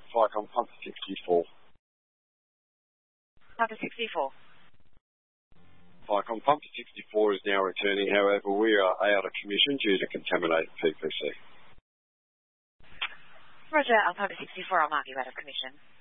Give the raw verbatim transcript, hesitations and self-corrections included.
Vicom pump sixty-four. Pump sixty-four. Vicom pump sixty-four is now returning, however we are out of commission due to contaminated P P C. Roger, I'll pump sixty-four, I'll mark you out of commission.